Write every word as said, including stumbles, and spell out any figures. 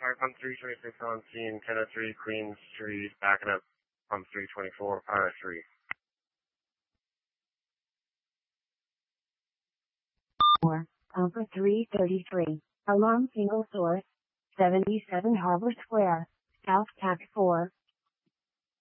on three twenty-six on scene, ten oh three Queen Street, backing up on three twenty-four, Pilot three. four, Alpha three thirty-three, alarm single source, seventy-seven Harbor Square, South Tack four,